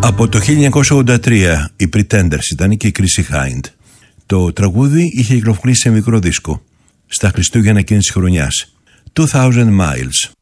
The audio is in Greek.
Από το 1983 οι Pretenders ήταν και η Chrissy Hind. Το τραγούδι είχε κυκλοφορήσει σε μικρό δίσκο στα Χριστούγεννα εκείνης της χρονιάς. 2000 Miles.